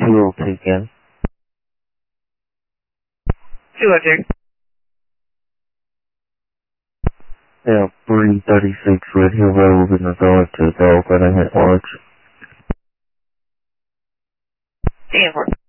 202 again. 202. Yeah, 336 Red Hill Road in regard to dog running at large. 10-4.